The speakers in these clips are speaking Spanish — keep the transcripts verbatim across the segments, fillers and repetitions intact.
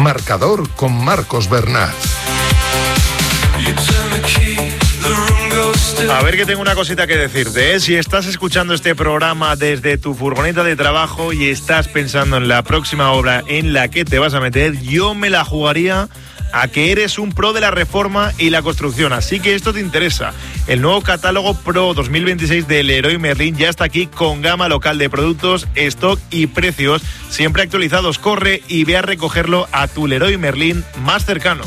Marcador con Marcos Bernat. A ver, que tengo una cosita que decirte, ¿eh? Si estás escuchando este programa desde tu furgoneta de trabajo y estás pensando en la próxima obra en la que te vas a meter, yo me la jugaría a que eres un pro de la reforma y la construcción, así que esto te interesa. El nuevo catálogo Pro dos mil veintiséis de Leroy Merlin ya está aquí con gama local de productos, stock y precios siempre actualizados. Corre y ve a recogerlo a tu Leroy Merlin más cercano.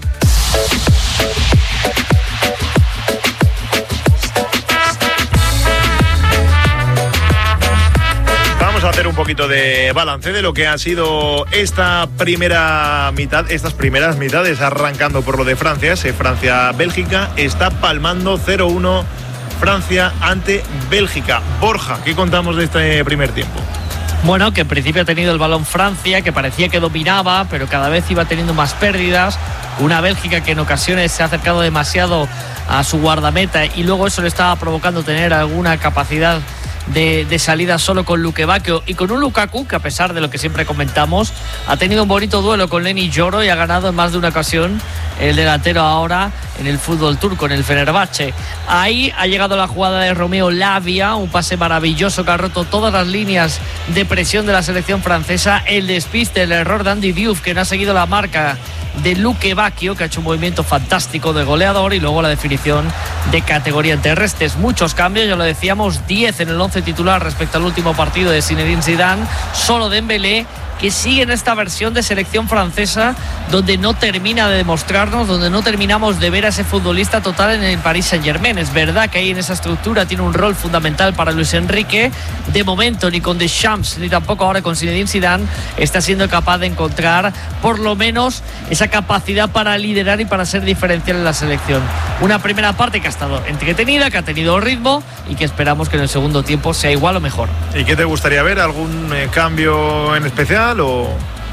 Vamos a hacer un poquito de balance de lo que ha sido esta primera mitad, estas primeras mitades, arrancando por lo de Francia. Ese Francia-Bélgica está palmando cero uno Francia ante Bélgica. Borja, ¿qué contamos de este primer tiempo? Bueno, que en principio ha tenido el balón Francia, que parecía que dominaba, pero cada vez iba teniendo más pérdidas. Una Bélgica que en ocasiones se ha acercado demasiado a su guardameta y luego eso le estaba provocando tener alguna capacidad De, de salida solo con Luke Bacchio y con un Lukaku que, a pesar de lo que siempre comentamos, ha tenido un bonito duelo con Lenny Yoro y ha ganado en más de una ocasión el delantero ahora en el fútbol turco, en el Fenerbahce. Ahí ha llegado la jugada de Romeo Lavia, un pase maravilloso que ha roto todas las líneas de presión de la selección francesa. El despiste, el error de Andy Diouf, que no ha seguido la marca de Luke Bacchio, que ha hecho un movimiento fantástico de goleador, y luego la definición de categoría en terrestres. Muchos cambios, ya lo decíamos, diez en el once titular respecto al último partido de Zinedine Zidane. Solo Dembélé, que sigue en esta versión de selección francesa donde no termina de demostrarnos, donde no terminamos de ver a ese futbolista total en el Paris Saint-Germain. Es verdad que ahí en esa estructura tiene un rol fundamental para Luis Enrique. De momento ni con Deschamps ni tampoco ahora con Zinedine Zidane está siendo capaz de encontrar por lo menos esa capacidad para liderar y para ser diferencial en la selección. Una primera parte que ha estado entretenida, que ha tenido ritmo y que esperamos que en el segundo tiempo sea igual o mejor. ¿Y qué te gustaría ver? ¿Algún eh, cambio en especial? O...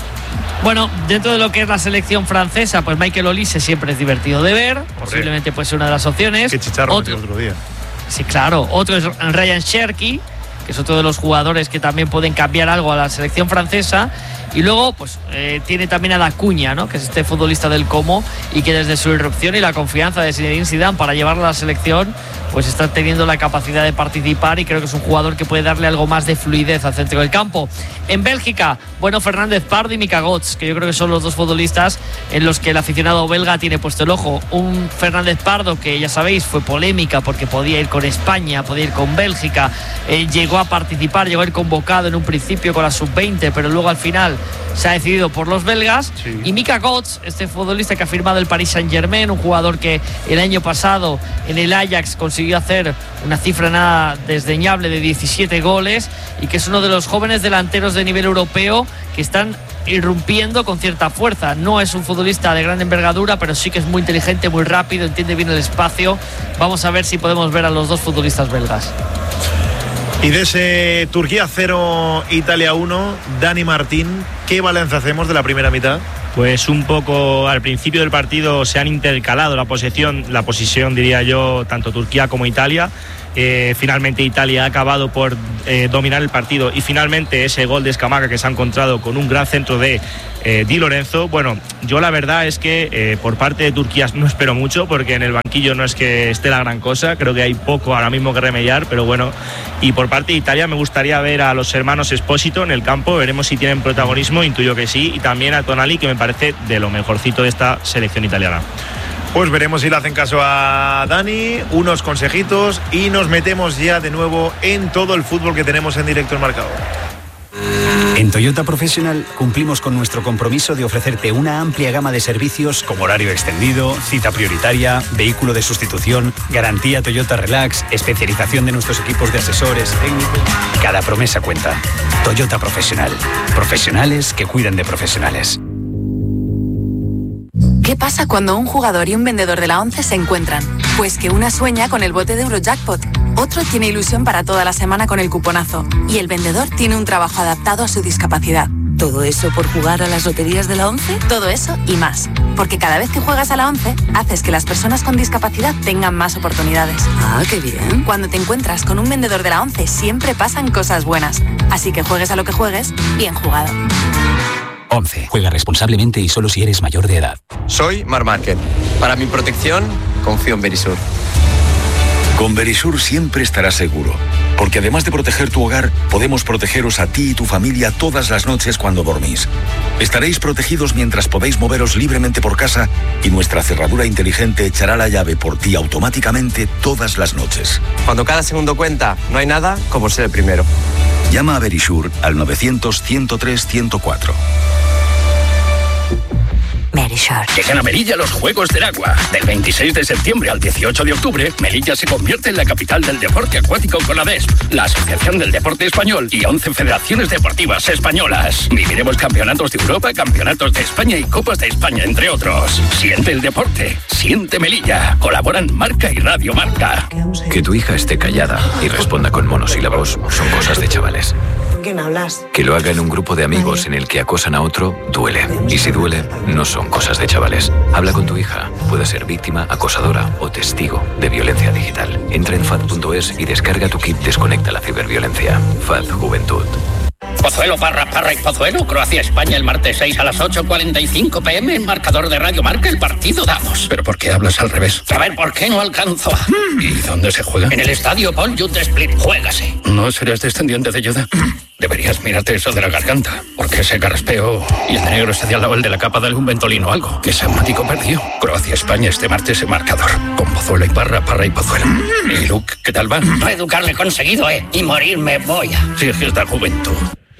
Bueno, dentro de lo que es la selección francesa, pues Michael Olise siempre es divertido de ver. Hombre, posiblemente puede ser una de las opciones. Qué chicharro otro, otro día. Sí, claro. Otro es Ryan Cherki, que es otro de los jugadores que también pueden cambiar algo a la selección francesa. Y luego, pues eh, tiene también a Dacuña, ¿no?, que es este futbolista del Como y que desde su irrupción y la confianza de Zinedine Zidane para llevarlo a la selección, pues está teniendo la capacidad de participar y creo que es un jugador que puede darle algo más de fluidez al centro del campo. En Bélgica, bueno, Fernández Pardo y Mika Götze, que yo creo que son los dos futbolistas en los que el aficionado belga tiene puesto el ojo. Un Fernández Pardo que, ya sabéis, fue polémica porque podía ir con España, podía ir con Bélgica, eh, llegó a participar, llegó a ir convocado en un principio con la sub veinte, pero luego al final se ha decidido por los belgas. Sí. Y Mika Götze, este futbolista que ha firmado el Paris Saint-Germain, un jugador que el año pasado en el Ajax consiguió hacer una cifra nada desdeñable de diecisiete goles y que es uno de los jóvenes delanteros de nivel europeo que están irrumpiendo con cierta fuerza. No es un futbolista de gran envergadura, pero sí que es muy inteligente, muy rápido, entiende bien el espacio. Vamos a ver si podemos ver a los dos futbolistas belgas. Y de ese Turquía cero, Italia uno, Dani Martín, ¿qué balance hacemos de la primera mitad? Pues un poco al principio del partido se han intercalado la posesión, la posición diría yo, tanto Turquía como Italia. Eh, finalmente Italia ha acabado por eh, dominar el partido y finalmente ese gol de Scamacca que se ha encontrado con un gran centro de eh, Di Lorenzo. Bueno, yo la verdad es que eh, por parte de Turquía no espero mucho porque en el banquillo no es que esté la gran cosa, creo que hay poco ahora mismo que remediar, pero bueno. Y por parte de Italia me gustaría ver a los hermanos Esposito en el campo, veremos si tienen protagonismo, intuyo que sí, y también a Tonali, que me parece de lo mejorcito de esta selección italiana. Pues veremos si le hacen caso a Dani, unos consejitos y nos metemos ya de nuevo en todo el fútbol que tenemos en directo en Marcador. En Toyota Professional cumplimos con nuestro compromiso de ofrecerte una amplia gama de servicios como horario extendido, cita prioritaria, vehículo de sustitución, garantía Toyota Relax, especialización de nuestros equipos de asesores técnicos. Cada promesa cuenta. Toyota Professional. Profesionales que cuidan de profesionales. ¿Qué pasa cuando un jugador y un vendedor de la ONCE se encuentran? Pues que una sueña con el bote de Eurojackpot, otro tiene ilusión para toda la semana con el cuponazo y el vendedor tiene un trabajo adaptado a su discapacidad. ¿Todo eso por jugar a las loterías de la ONCE? Todo eso y más. Porque cada vez que juegas a la ONCE, haces que las personas con discapacidad tengan más oportunidades. Ah, qué bien. Cuando te encuentras con un vendedor de la ONCE, siempre pasan cosas buenas. Así que juegues a lo que juegues, bien jugado. once. Juega responsablemente y solo si eres mayor de edad. Soy Mar Márquez. Para mi protección, confío en Verisur. Con Verisur siempre estarás seguro, porque además de proteger tu hogar, podemos protegeros a ti y tu familia todas las noches cuando dormís. Estaréis protegidos mientras podéis moveros libremente por casa y nuestra cerradura inteligente echará la llave por ti automáticamente todas las noches. Cuando cada segundo cuenta, no hay nada como ser el primero. Llama a Verisur al novecientos, ciento tres, ciento cuatro. Verisur. Llegan a Melilla los Juegos del Agua. Del veintiséis de septiembre al dieciocho de octubre, Melilla se convierte en la capital del deporte acuático con la A D E S P, la Asociación del Deporte Español y once federaciones deportivas españolas. Viviremos campeonatos de Europa, campeonatos de España y Copas de España, entre otros. Siente el deporte, siente Melilla. Colaboran Marca y Radio Marca. Que tu hija esté callada y responda con monosílabos son cosas de chavales. ¿Con quién hablas? Que lo haga en un grupo de amigos en el que acosan a otro, duele. Y si duele, no son cosas de chavales. Habla con tu hija. Puede ser víctima, acosadora o testigo de violencia digital. Entra en F A D punto es y descarga tu kit Desconecta la ciberviolencia. F A D Juventud. Pozuelo, Parra, Parra y Pozuelo, Croacia-España el martes seis a las ocho cuarenta y cinco pm en marcador de Radio Marca, el partido damos. ¿Pero por qué hablas al revés? A ver, ¿por qué no alcanzo a...? ¿Y dónde se juega? En el estadio Paul Youth Split, juégase. ¿No serás descendiente de Yoda? Deberías mirarte eso de la garganta, porque ese carraspeo y el de negro está al lado el de la capa de algún ventolino o algo. Que San Mático perdió. Croacia-España este martes en marcador, con Pozuelo y Parra, Parra y Pozuelo. ¿Y Luke, qué tal va? Reeducarme conseguido, ¿eh? Y morirme voy a... Sí, es que es la juventud.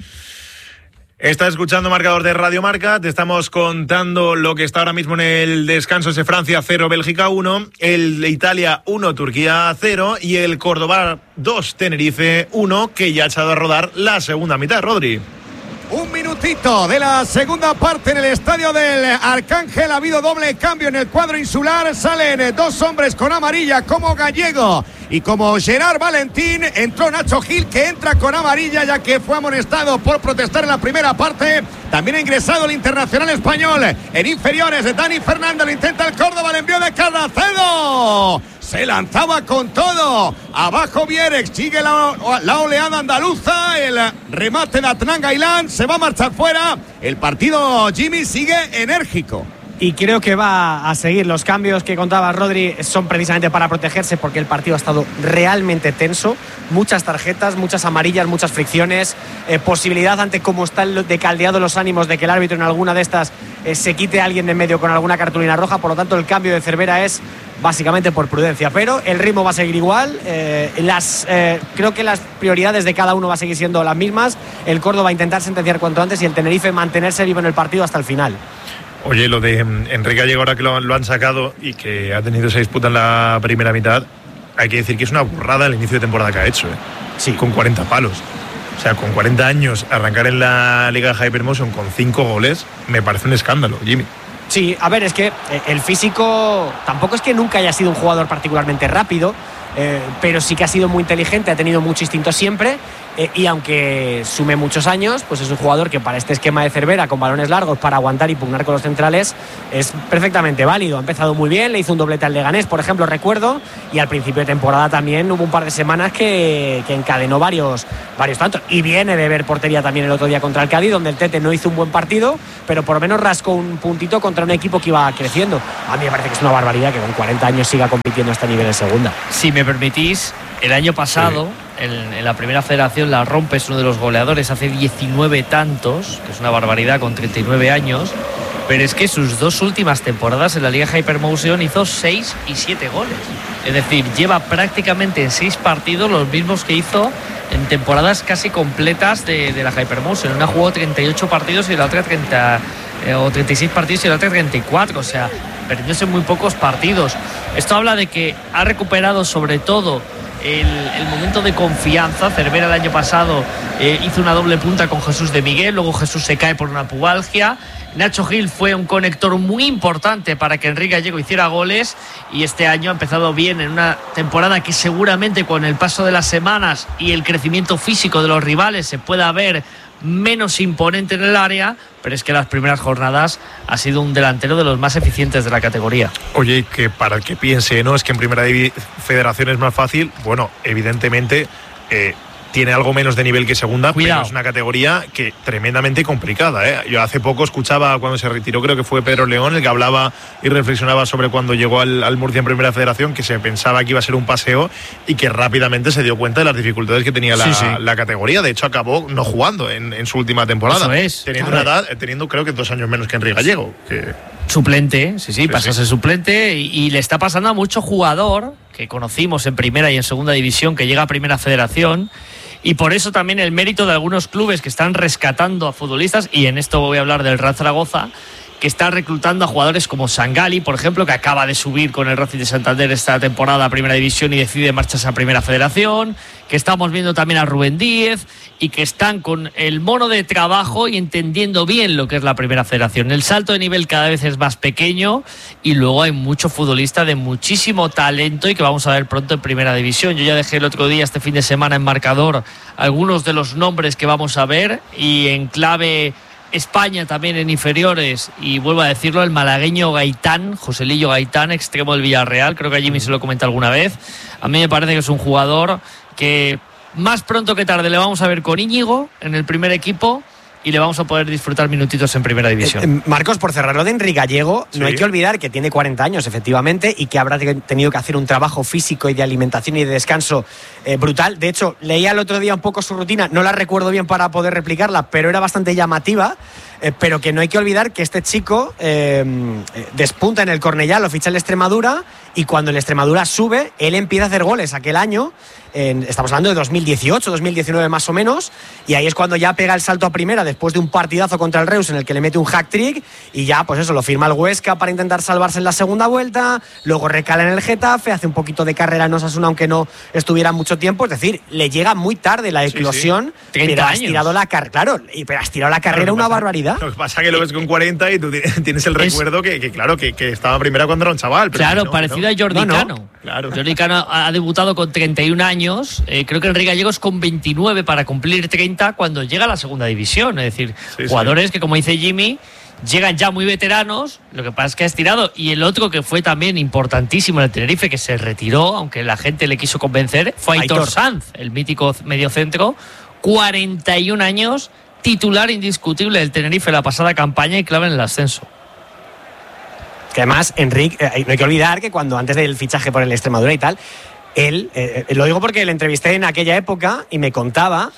Estás escuchando Marcador de Radio Marca, te estamos contando lo que está ahora mismo en el descanso, ese Francia cero, Bélgica uno, el de Italia uno, Turquía cero y el Córdoba dos, Tenerife uno, que ya ha echado a rodar la segunda mitad, Rodri. Un minutito de la segunda parte en el estadio del Arcángel. Ha habido doble cambio en el cuadro insular. Salen dos hombres con amarilla como Gallego y como Gerard Valentín. Entró Nacho Gil, que entra con amarilla ya que fue amonestado por protestar en la primera parte. También ha ingresado el internacional español en inferiores. Dani Fernández lo intenta el Córdoba, el envío de Carracedo. Se lanzaba con todo. Abajo Vierex, sigue la, la oleada andaluza. El remate de Adnan Gailán se va a marchar fuera. El partido, Jimmy, sigue enérgico. Y creo que va a seguir. Los cambios que contaba Rodri son precisamente para protegerse, porque el partido ha estado realmente tenso. Muchas tarjetas, muchas amarillas, muchas fricciones. Eh, posibilidad, ante cómo están de caldeados los ánimos, de que el árbitro en alguna de estas eh, se quite a alguien de en medio con alguna cartulina roja. Por lo tanto, el cambio de Cervera es básicamente por prudencia. Pero el ritmo va a seguir igual. Eh, las, eh, creo que las prioridades de cada uno va a seguir siendo las mismas. El Córdoba va a intentar sentenciar cuanto antes y el Tenerife mantenerse vivo en el partido hasta el final. Oye, lo de Enrique Gallego, ahora que lo, lo han sacado y que ha tenido esa disputa en la primera mitad, hay que decir que es una burrada el inicio de temporada que ha hecho, ¿eh? Sí. Con cuarenta palos. O sea, con cuarenta años, arrancar en la Liga Hypermotion con cinco goles, me parece un escándalo, Jimmy. Sí, a ver, es que el físico tampoco es que nunca haya sido un jugador particularmente rápido, eh, pero sí que ha sido muy inteligente, ha tenido mucho instinto siempre. Eh, y aunque sume muchos años, pues es un jugador que para este esquema de Cervera, con balones largos, para aguantar y pugnar con los centrales, es perfectamente válido. Ha empezado muy bien, le hizo un doblete al Leganés, por ejemplo, recuerdo, y al principio de temporada también hubo un par de semanas que, que encadenó varios, varios tantos. Y viene de ver portería también el otro día contra el Cádiz, donde el Tete no hizo un buen partido, pero por lo menos rascó un puntito contra un equipo que iba creciendo. A mí me parece que es una barbaridad que con cuarenta años siga compitiendo a este nivel en segunda. Si me permitís, el año pasado... Sí. En, en la primera federación la rompe, es uno de los goleadores, hace diecinueve tantos, que es una barbaridad con treinta y nueve años, pero es que sus dos últimas temporadas en la Liga Hypermotion hizo seis y siete goles. Es decir, lleva prácticamente en seis partidos los mismos que hizo en temporadas casi completas de, de la Hypermotion. Una jugó treinta y ocho partidos y la otra treinta, eh, o treinta y seis partidos y la otra treinta y cuatro, o sea, perdióse muy pocos partidos. Esto habla de que ha recuperado sobre todo El, el momento de confianza. Cervera el año pasado eh, hizo una doble punta con Jesús de Miguel, luego Jesús se cae por una pubalgia. Nacho Gil fue un conector muy importante para que Enrique Gallego hiciera goles, y este año ha empezado bien en una temporada que seguramente con el paso de las semanas y el crecimiento físico de los rivales se pueda ver menos imponente en el área, pero es que las primeras jornadas ha sido un delantero de los más eficientes de la categoría. Oye, que para el que piense, ¿no? Es que en primera federación es más fácil. Bueno, evidentemente, eh, tiene algo menos de nivel que segunda, Cuidado. pero es una categoría que tremendamente complicada, ¿eh? Yo hace poco escuchaba cuando se retiró, creo que fue Pedro León, el que hablaba y reflexionaba sobre cuando llegó al, al Murcia en Primera Federación, que se pensaba que iba a ser un paseo y que rápidamente se dio cuenta de las dificultades que tenía la, sí, sí. la categoría. De hecho, acabó no jugando en, en su última temporada. Eso es, teniendo claro. una edad, teniendo creo que dos años menos que Enrique Gallego. Que... Suplente, sí, sí, Sí, pasa a sí. ser suplente y, y le está pasando a mucho jugador que conocimos en Primera y en Segunda División que llega a Primera Federación. Y por eso también el mérito de algunos clubes que están rescatando a futbolistas, y en esto voy a hablar del Real Zaragoza, que está reclutando a jugadores como Sangali, por ejemplo, que acaba de subir con el Racing de Santander esta temporada a Primera División y decide marcharse a Primera Federación, que estamos viendo también a Rubén Díez, y que están con el mono de trabajo y entendiendo bien lo que es la Primera Federación. El salto de nivel cada vez es más pequeño y luego hay mucho futbolista de muchísimo talento y que vamos a ver pronto en Primera División. Yo ya dejé el otro día, este fin de semana, en marcador algunos de los nombres que vamos a ver, y en clave España también en inferiores, y vuelvo a decirlo, el malagueño Gaitán, Joselillo Gaitán, extremo del Villarreal, creo que a Jimmy se lo comenta alguna vez. A mí me parece que es un jugador que más pronto que tarde le vamos a ver con Íñigo en el primer equipo y le vamos a poder disfrutar minutitos en Primera División. Eh, eh, Marcos, por cerrarlo de Enrique Gallego, Sí. no hay que olvidar que tiene cuarenta años, efectivamente, y que habrá te- tenido que hacer un trabajo físico y de alimentación y de descanso eh, brutal. De hecho, leía el otro día un poco su rutina, no la recuerdo bien para poder replicarla, pero era bastante llamativa. Eh, pero que no hay que olvidar que este chico eh, despunta en el Cornellá, lo ficha el Extremadura, y cuando el Extremadura sube, él empieza a hacer goles aquel año. En, estamos hablando de dos mil dieciocho, dos mil diecinueve más o menos, y ahí es cuando ya pega el salto a Primera después de un partidazo contra el Reus en el que le mete un hat-trick, y ya pues eso, lo firma el Huesca para intentar salvarse en la segunda vuelta, luego recala en el Getafe, hace un poquito de carrera en Osasuna aunque no estuviera mucho tiempo, es decir, le llega muy tarde la eclosión, sí. pero has años. tirado la carrera, claro, y- pero has tirado la carrera Claro, lo que una pasa- barbaridad. Lo que pasa es que lo ves con cuarenta y tú tienes- tienes el Es- recuerdo que, que claro, que, que estaba Primera cuando era un chaval. Pero Claro, no, parecido no. a Jordi No, no. Cano. Claro. Jordi Cano ha debutado con treinta y un años, eh, creo que Enrique Gallego es con veintinueve para cumplir treinta cuando llega a la Segunda División. Es decir, Sí, sí. jugadores que, como dice Jimmy, llegan ya muy veteranos, lo que pasa es que ha estirado. Y el otro que fue también importantísimo en el Tenerife, que se retiró, aunque la gente le quiso convencer, fue Aitor, Aitor. Sanz, el mítico mediocentro, cuarenta y un años, titular indiscutible del Tenerife la pasada campaña y clave en el ascenso. Que además, Enrique, eh, no hay que olvidar que cuando antes del fichaje por el Extremadura y tal, él, eh, eh, lo digo porque le entrevisté en aquella época y me contaba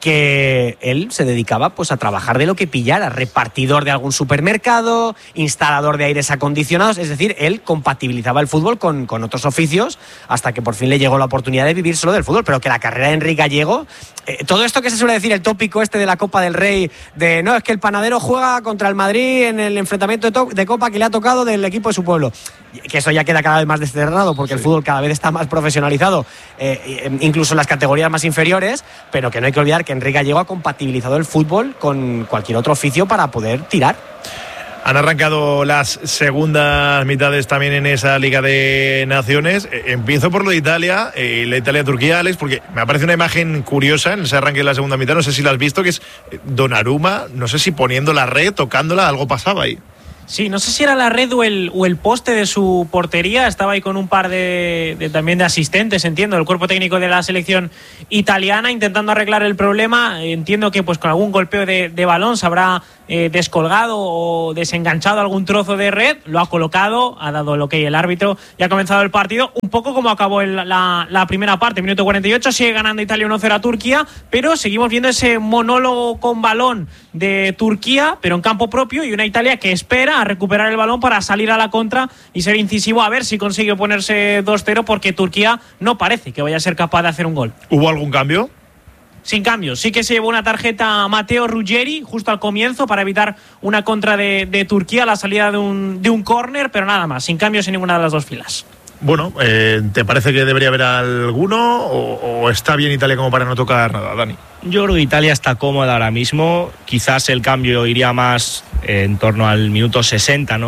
que él se dedicaba pues a trabajar de lo que pillara, repartidor de algún supermercado, instalador de aires acondicionados, es decir, él compatibilizaba el fútbol con, con otros oficios hasta que por fin le llegó la oportunidad de vivir solo del fútbol, pero que la carrera de Enrique Gallego, eh, todo esto que se suele decir, el tópico este de la Copa del Rey, de no, es que el panadero juega contra el Madrid en el enfrentamiento de, to- de Copa que le ha tocado del equipo de su pueblo, que eso ya queda cada vez más desterrado porque el fútbol cada vez está más profesionalizado, eh, incluso en las categorías más inferiores, pero que no hay que olvidar que Enrique Gallego ha compatibilizado el fútbol con cualquier otro oficio para poder tirar. Han arrancado las segundas mitades también en esa Liga de Naciones. Eh, empiezo por lo de Italia, eh, la Italia-Turquía, Alex, porque me aparece una imagen curiosa en ese arranque de la segunda mitad. No sé si la has visto, que es eh, Donnarumma, no sé si poniendo la red, tocándola, algo pasaba ahí. Sí, no sé si era la red o el, o el poste de su portería. Estaba ahí con un par de, de también de asistentes, entiendo, del cuerpo técnico de la selección italiana, intentando arreglar el problema. Entiendo que pues con algún golpeo de, de balón se habrá eh, descolgado o desenganchado algún trozo de red. Lo ha colocado, ha dado el ok el árbitro y ha comenzado el partido. Un poco como acabó el, la, la primera parte, minuto cuarenta y ocho, sigue ganando Italia uno cero a Turquía, pero seguimos viendo ese monólogo con balón de Turquía, pero en campo propio, y una Italia que espera a recuperar el balón para salir a la contra y ser incisivo a ver si consigue ponerse dos cero, porque Turquía no parece que vaya a ser capaz de hacer un gol. ¿Hubo algún cambio? Sin cambio, sí que se llevó una tarjeta a Matteo Ruggeri justo al comienzo para evitar una contra de, de Turquía a la salida de un, de un córner, pero nada más, sin cambios en ninguna de las dos filas. Bueno, eh, ¿te parece que debería haber alguno o, o está bien Italia como para no tocar nada, Dani? Yo creo que Italia está cómoda ahora mismo. Quizás el cambio iría más eh, en torno al minuto sesenta, ¿no?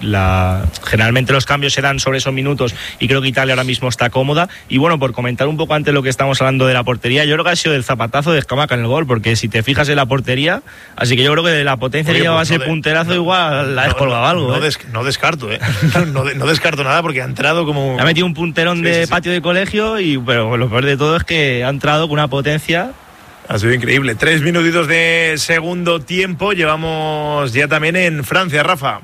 la, generalmente los cambios se dan sobre esos minutos y creo que Italia ahora mismo está cómoda. Y bueno, por comentar un poco antes lo que estamos hablando de la portería, yo creo que ha sido el zapatazo de Scamacca en el gol, porque si te fijas en la portería, así que yo creo que de la potencia Oye, que llevaba pues ese no de, punterazo no, igual la ha no, descolgado no, algo. No, ¿eh? des, no descarto, ¿eh? No, no, no descarto nada porque ha entrado como... Ha metido un punterón sí, de sí, sí. patio de colegio, y pero lo peor de todo es que ha entrado con una potencia. Ha sido increíble. Tres minutitos de segundo tiempo. Llevamos ya también en Francia, Rafa.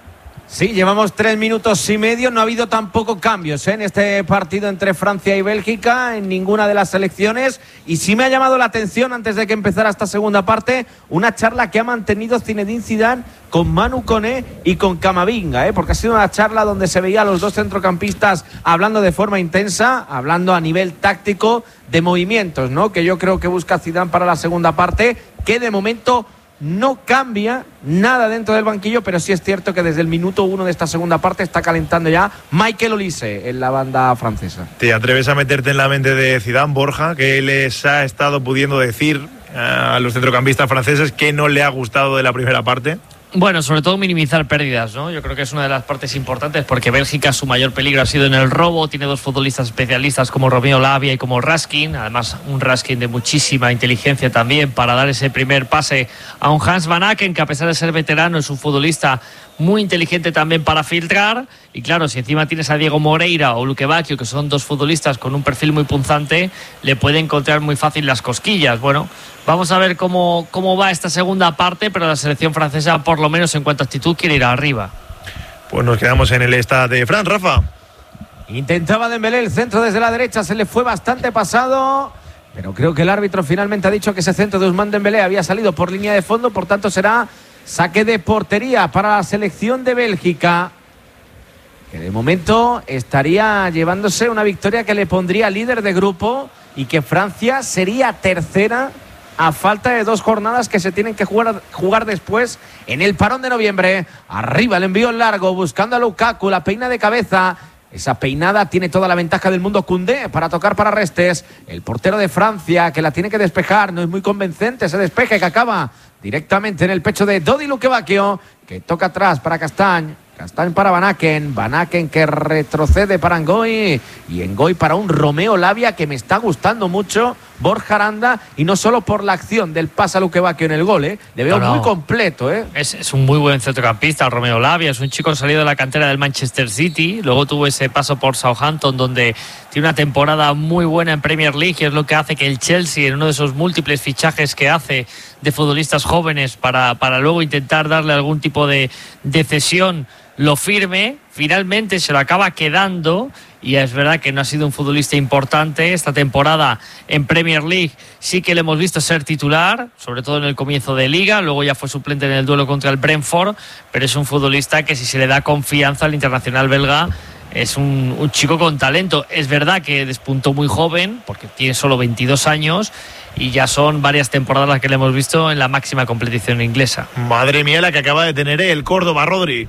Sí, llevamos tres minutos y medio. No ha habido tampoco cambios ¿eh? en este partido entre Francia y Bélgica, en ninguna de las selecciones. Y sí me ha llamado la atención, antes de que empezara esta segunda parte, una charla que ha mantenido Zinedine Zidane con Manu Koné y con Camavinga, ¿eh? porque ha sido una charla donde se veía a los dos centrocampistas hablando de forma intensa, hablando a nivel táctico de movimientos, ¿no? que yo creo que busca Zidane para la segunda parte, que de momento no cambia nada dentro del banquillo, pero sí es cierto que desde el minuto uno de esta segunda parte está calentando ya Michael Olise en la banda francesa. ¿Te atreves a meterte en la mente de Zidane, Borja, que les ha estado pudiendo decir a los centrocampistas franceses que no le ha gustado de la primera parte? Bueno, sobre todo minimizar pérdidas, ¿no? Yo creo que es una de las partes importantes, porque Bélgica, su mayor peligro ha sido en el robo. Tiene dos futbolistas especialistas como Romeo Lavia y como Raskin, además un Raskin de muchísima inteligencia también para dar ese primer pase a un Hans Van Aken, que a pesar de ser veterano es un futbolista muy inteligente también para filtrar. Y claro, si encima tienes a Diego Moreira o Luque Bacchio, que son dos futbolistas con un perfil muy punzante, le puede encontrar muy fácil las cosquillas. Bueno, vamos a ver cómo, cómo va esta segunda parte, pero la selección francesa, por lo menos en cuanto a actitud, quiere ir arriba. Pues nos quedamos en el Stade de France, Rafa. Intentaba Dembélé el centro desde la derecha, se le fue bastante pasado, pero creo que el árbitro finalmente ha dicho que ese centro de Ousmane Dembélé había salido por línea de fondo, por tanto será saque de portería para la selección de Bélgica, que de momento estaría llevándose una victoria que le pondría líder de grupo y que Francia sería tercera a falta de dos jornadas que se tienen que jugar, jugar después en el parón de noviembre. Arriba el envío largo, buscando a Lukaku, la peina de cabeza. Esa peinada tiene toda la ventaja del mundo Koundé para tocar para Restes, el portero de Francia, que la tiene que despejar. No es muy convencente ese despeje, que acaba directamente en el pecho de Dodi Luque Bacchio, que toca atrás para Castagne. Castagne para Van Aken, Van Aken que retrocede para Ngoy, y Ngoy para un Romeo Lavia que me está gustando mucho, Borja Aranda, y no solo por la acción del pase a Luque Bacchio en el gol, ¿eh? Le veo no, no. muy completo, ¿eh? Es, es un muy buen centrocampista, Romeo Lavia, es un chico salido de la cantera del Manchester City, luego tuvo ese paso por Southampton, donde tiene una temporada muy buena en Premier League, y es lo que hace que el Chelsea, en uno de esos múltiples fichajes que hace de futbolistas jóvenes para, para luego intentar darle algún tipo de, de cesión, lo firme, finalmente se lo acaba quedando, y es verdad que no ha sido un futbolista importante esta temporada en Premier League. Sí que le hemos visto ser titular, sobre todo en el comienzo de Liga, luego ya fue suplente en el duelo contra el Brentford, pero es un futbolista que, si se le da confianza al internacional belga, es un, un chico con talento. Es verdad que despuntó muy joven, porque tiene solo veintidós años, y ya son varias temporadas las que le hemos visto en la máxima competición inglesa. Madre mía, la que acaba de tener el Córdoba, Rodri.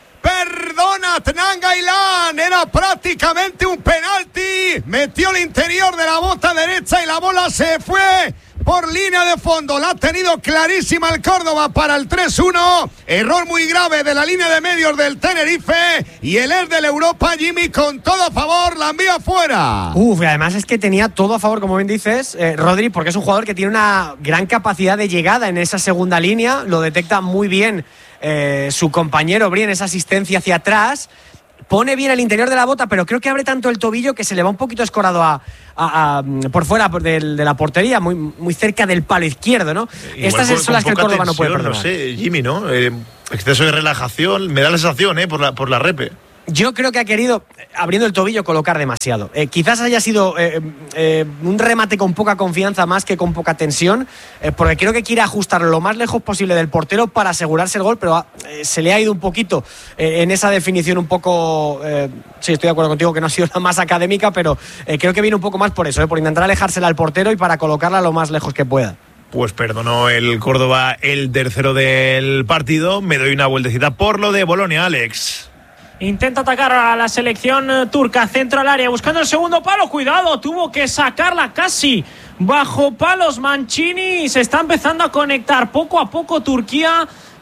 Perdona, Tnan Gailán, era prácticamente un penalti. Metió el interior de la bota derecha y la bola se fue por línea de fondo. La ha tenido clarísima el Córdoba para el tres uno. Error muy grave de la línea de medios del Tenerife, y el ex del Europa, Jimmy, con todo a favor, la envía fuera. Uf, y además es que tenía todo a favor, como bien dices, eh, Rodri, porque es un jugador que tiene una gran capacidad de llegada en esa segunda línea, lo detecta muy bien eh, su compañero Brien, esa asistencia hacia atrás. Pone bien el interior de la bota, pero creo que abre tanto el tobillo que se le va un poquito escorado a, a, a, por fuera de, de la portería, muy, muy cerca del palo izquierdo, ¿no? Igual Estas con, son las que el Córdoba no puede perdonar. No sé, Jimmy, ¿no? Eh, exceso de relajación, me da la sensación, ¿eh? Por la, por la repe. Yo creo que ha querido, abriendo el tobillo, colocar demasiado. Eh, quizás haya sido eh, eh, un remate con poca confianza más que con poca tensión, eh, porque creo que quiere ajustarlo lo más lejos posible del portero para asegurarse el gol, pero eh, se le ha ido un poquito eh, en esa definición un poco... Eh, sí, estoy de acuerdo contigo que no ha sido la más académica, pero eh, creo que viene un poco más por eso, eh, por intentar alejársela al portero y para colocarla lo más lejos que pueda. Pues perdonó el Córdoba el tercero del partido. Me doy una vueltecita por lo de Bolonia, Alex. Intenta atacar a la selección turca, centro al área, buscando el segundo palo. Cuidado, tuvo que sacarla casi bajo palos Mancini. Se está empezando a conectar poco a poco Turquía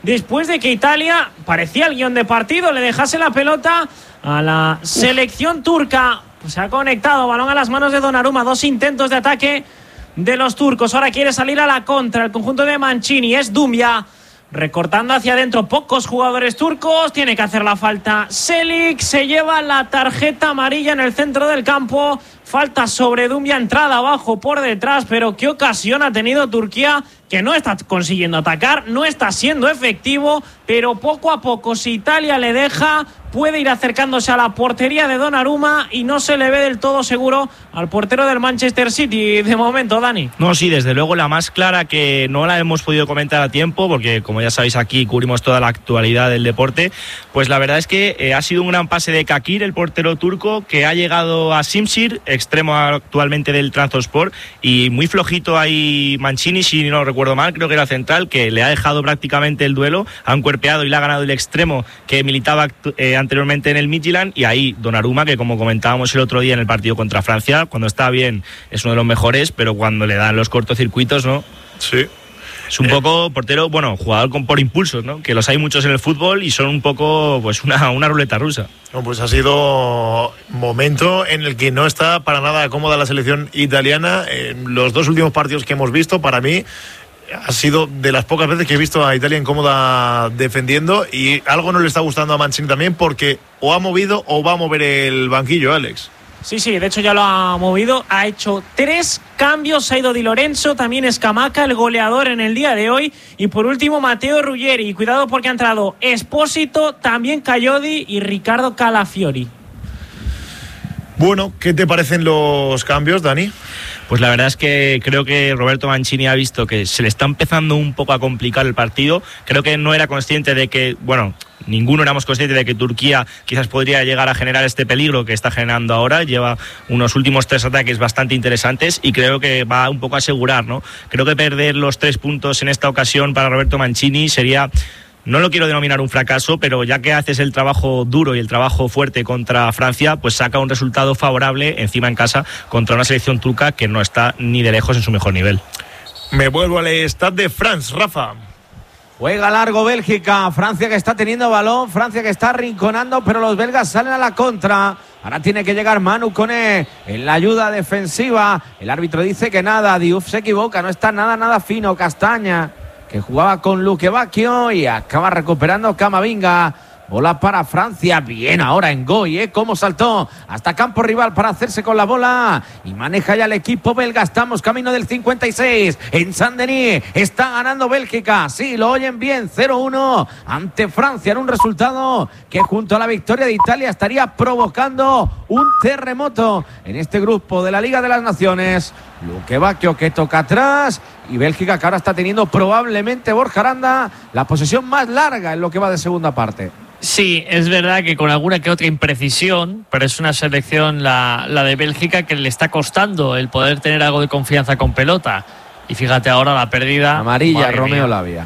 después de que Italia, parecía el guión de partido, le dejase la pelota a la selección turca. Pues se ha conectado, balón a las manos de Donnarumma, dos intentos de ataque de los turcos. Ahora quiere salir a la contra el conjunto de Mancini, es Doumbia recortando hacia adentro, pocos jugadores turcos, tiene que hacer la falta Çelik, se lleva la tarjeta amarilla en el centro del campo, falta sobre Doumbia, entrada abajo por detrás, pero qué ocasión ha tenido Turquía, que no está consiguiendo atacar, no está siendo efectivo, pero poco a poco, si Italia le deja, puede ir acercándose a la portería de Donnarumma y no se le ve del todo seguro al portero del Manchester City de momento, Dani. No, sí, desde luego la más clara, que no la hemos podido comentar a tiempo, porque como ya sabéis aquí cubrimos toda la actualidad del deporte, pues la verdad es que eh, ha sido un gran pase de Kakir, el portero turco, que ha llegado a Şimşir, extremo actualmente del Trabzonspor, y muy flojito ahí Mancini, si no recuerdo mal, creo que era central, que le ha dejado prácticamente el duelo, ha encuerpeado y le ha ganado el extremo que militaba eh, anteriormente en el Midtjylland, y ahí Donnarumma, que como comentábamos el otro día en el partido contra Francia, cuando está bien es uno de los mejores, pero cuando le dan los cortocircuitos, ¿no? Sí. Es un poco portero, bueno, jugador con, por impulsos, ¿no? Que los hay muchos en el fútbol y son un poco, pues, una, una ruleta rusa. No, pues ha sido momento en el que no está para nada cómoda la selección italiana. En los dos últimos partidos que hemos visto, para mí, ha sido de las pocas veces que he visto a Italia incómoda defendiendo, y algo no le está gustando a Mancini también, porque o ha movido o va a mover el banquillo, Alex. Sí, sí, de hecho ya lo ha movido, ha hecho tres cambios, ha ido Di Lorenzo, también Scamacca, el goleador en el día de hoy, y por último Matteo Ruggeri, y cuidado porque ha entrado Esposito, también Coyote y Ricardo Calafiori. Bueno, ¿qué te parecen los cambios, Dani? Pues la verdad es que creo que Roberto Mancini ha visto que se le está empezando un poco a complicar el partido. Creo que no era consciente de que, bueno, ninguno éramos conscientes de que Turquía quizás podría llegar a generar este peligro que está generando ahora. Lleva unos últimos tres ataques bastante interesantes y creo que va un poco a asegurar, ¿no? Creo que perder los tres puntos en esta ocasión para Roberto Mancini sería... No lo quiero denominar un fracaso, pero ya que haces el trabajo duro y el trabajo fuerte contra Francia, pues saca un resultado favorable encima en casa contra una selección turca que no está ni de lejos en su mejor nivel. Me vuelvo al Stade de France, Rafa. Juega largo Bélgica, Francia que está teniendo balón, Francia que está arrinconando, pero los belgas salen a la contra. Ahora tiene que llegar Manu Koné en la ayuda defensiva. El árbitro dice que nada, Diouf se equivoca, no está nada, nada fino. Castaña, que jugaba con Luque Bacchio y acaba recuperando Camavinga. Bola para Francia, bien ahora en Goy, ¿eh? Cómo saltó hasta campo rival para hacerse con la bola y maneja ya el equipo belga. Estamos camino del cincuenta y seis en Saint-Denis, está ganando Bélgica, sí, lo oyen bien, cero uno ante Francia en un resultado que junto a la victoria de Italia estaría provocando un terremoto en este grupo de la Liga de las Naciones. Luque Bacchio que toca atrás y Bélgica que ahora está teniendo probablemente, Borja Aranda, la posesión más larga en lo que va de segunda parte. Sí, es verdad que con alguna que otra imprecisión, pero es una selección, la, la de Bélgica, que le está costando el poder tener algo de confianza con pelota. Y fíjate ahora la pérdida. Amarilla, Romeo Lavia.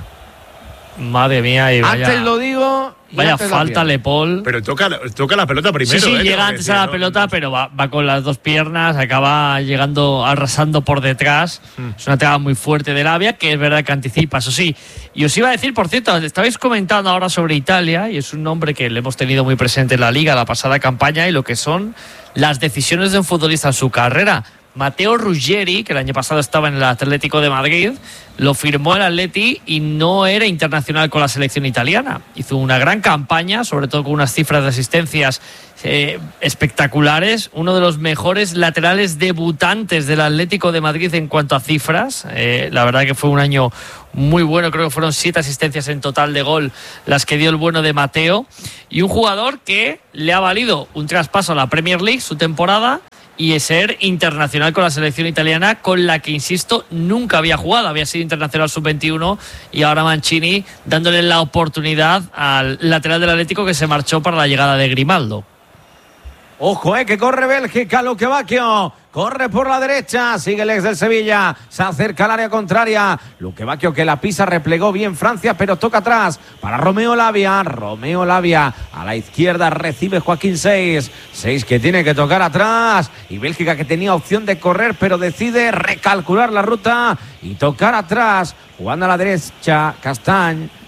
Madre mía, y vaya, antes lo digo. Vaya falta Lepol. Pero toca, toca la pelota primero. Sí, sí, eh, llega antes a la ¿no? pelota, pero va, va con las dos piernas, acaba llegando, arrasando por detrás. Mm. Es una entrada muy fuerte de Lavia, que es verdad que anticipa, eso sí. Y os iba a decir, por cierto, estabais comentando ahora sobre Italia, y es un nombre que le hemos tenido muy presente en la Liga, la pasada campaña, y lo que son las decisiones de un futbolista en su carrera. Matteo Ruggeri, que el año pasado estaba en el Atlético de Madrid, lo firmó el Atleti y no era internacional con la selección italiana. Hizo una gran campaña, sobre todo con unas cifras de asistencias eh, espectaculares. Uno de los mejores laterales debutantes del Atlético de Madrid en cuanto a cifras. Eh, la verdad que fue un año muy bueno, creo que fueron siete asistencias en total de gol las que dio el bueno de Matteo. Y un jugador que le ha valido un traspaso a la Premier League su temporada y ser internacional con la selección italiana, con la que, insisto, nunca había jugado. Había sido internacional sub veintiuno y ahora Mancini dándole la oportunidad al lateral del Atlético, que se marchó para la llegada de Grimaldo. Ojo, eh, que corre Bélgica, Luque Bacchio. Corre por la derecha, sigue el ex del Sevilla, se acerca al área contraria. Luque Bacchio que la pisa, replegó bien Francia, pero toca atrás para Romeo Lavia. Romeo Lavia a la izquierda, recibe Joaquín Seis. Seis que tiene que tocar atrás. Y Bélgica que tenía opción de correr, pero decide recalcular la ruta y tocar atrás. Jugando a la derecha, Castañ.